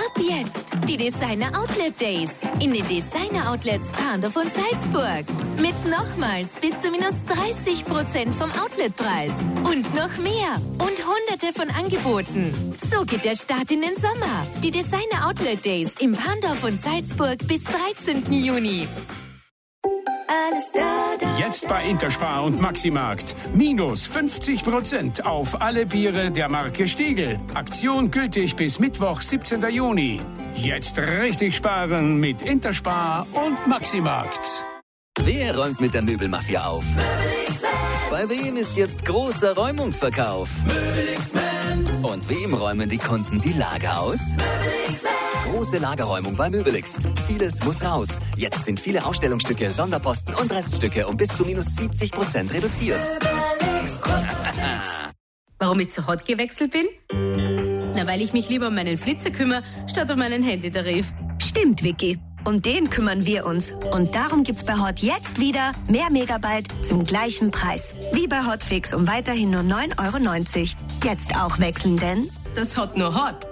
Ab jetzt die Designer Outlet Days in den Designer Outlets Parndorf und Salzburg. Mit nochmals bis zu minus 30% vom Outletpreis. Und noch mehr. Und hunderte von Angeboten. So geht der Start in den Sommer. Die Designer Outlet Days im Parndorf und Salzburg bis 13. Juni. Jetzt bei Interspar und Maximarkt. Minus 50% auf alle Biere der Marke Stiegl. Aktion gültig bis Mittwoch, 17. Juni. Jetzt richtig sparen mit Interspar und Maximarkt. Wer räumt mit der Möbelmafia auf? Bei wem ist jetzt großer Räumungsverkauf? Und wem räumen die Kunden die Lager aus? Große Lagerräumung bei Möbelix. Vieles muss raus. Jetzt sind viele Ausstellungsstücke, Sonderposten und Reststücke um bis zu minus 70% reduziert. Warum ich zu Hot gewechselt bin? Na, weil ich mich lieber um meinen Flitzer kümmere, statt um meinen Handytarif. Stimmt, Vicky. Um den kümmern wir uns. Und darum gibt's bei Hot jetzt wieder mehr Megabyte zum gleichen Preis. Wie bei Hotfix um weiterhin nur 9,90 €. Jetzt auch wechseln, denn das Hot nur Hot.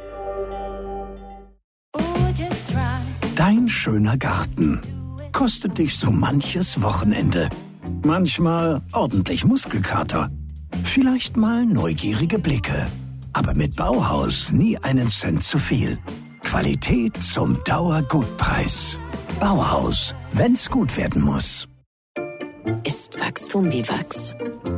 Dein schöner Garten kostet dich so manches Wochenende. Manchmal ordentlich Muskelkater. Vielleicht mal neugierige Blicke. Aber mit Bauhaus nie einen Cent zu viel. Qualität zum Dauergutpreis. Bauhaus, wenn's gut werden muss. Ist Wachstum wie Wachs?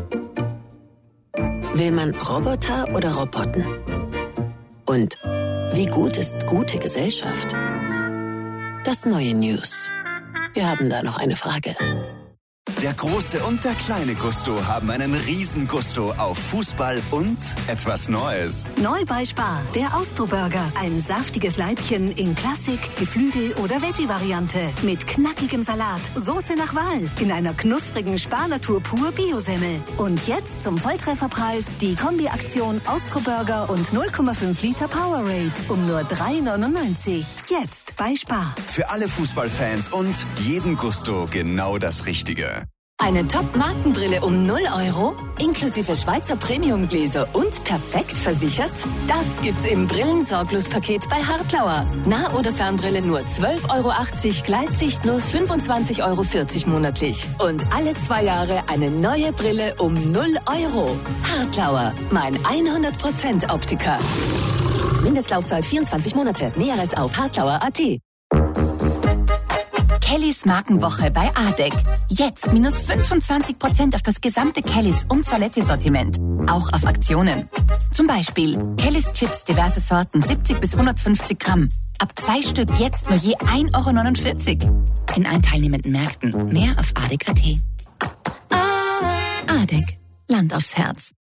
Will man Roboter oder Roboten? Und wie gut ist gute Gesellschaft? Das neue News. Wir haben da noch eine Frage. Der große und der kleine Gusto haben einen riesen Gusto auf Fußball und etwas Neues. neu bei Spar, der Austro-Burger. Ein saftiges Leibchen in Klassik, Geflügel- oder Veggie-Variante. Mit knackigem Salat, Soße nach Wahl, in einer knusprigen Spar-Natur pur Biosemmel. Und jetzt zum Volltrefferpreis die Kombi-Aktion Austro-Burger und 0,5 Liter Powerade um nur 3,99 €. Jetzt bei Spar. Für alle Fußballfans und jeden Gusto genau das Richtige. Eine Top-Markenbrille um 0 €, inklusive Schweizer Premium-Gläser und perfekt versichert? Das gibt's im Brillensorglos-Paket bei Hartlauer. Nah- oder Fernbrille nur 12,80 €, Gleitsicht nur 25,40 € monatlich. Und alle 2 Jahre eine neue Brille um 0 €. Hartlauer, mein 100% Optiker. Mindestlaufzeit 24 Monate. Näheres auf hartlauer.at. Kellys Markenwoche bei ADEC. Jetzt minus 25% auf das gesamte Kellys und Solette-Sortiment. Auch auf Aktionen. Zum Beispiel Kellys Chips diverse Sorten 70 bis 150 Gramm. Ab 2 Stück jetzt nur je 1,49 € in allen teilnehmenden Märkten. Mehr auf ADEC.at. ADEC. Land aufs Herz.